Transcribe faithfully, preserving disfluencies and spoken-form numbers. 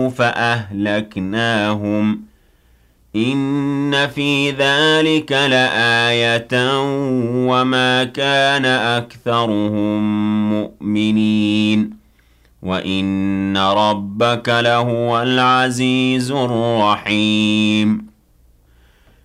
فأهلكناهم إن في ذلك لآية وما كان أكثرهم مؤمنين وإن ربك لهو العزيز الرحيم